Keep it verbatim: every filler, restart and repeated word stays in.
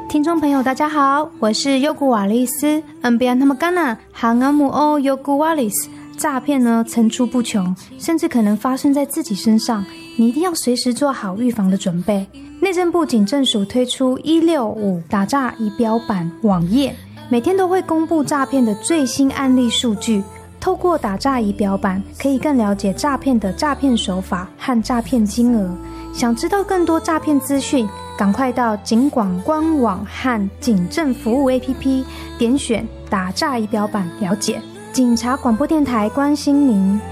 听众朋友大家好，我是优古瓦丽斯 N B N 他们干呐韩阿姆欧优古瓦丽斯。诈骗呢层出不穷，甚至可能发生在自己身上，你一定要随时做好预防的准备。内政部警政署推出一六五打诈仪表板网页，每天都会公布诈骗的最新案例数据。透过打诈仪表板，可以更了解诈骗的诈骗手法和诈骗金额。想知道更多诈骗资讯，赶快到警广官网和警政服务 A P P 点选打诈仪表板了解。警察广播电台关心您。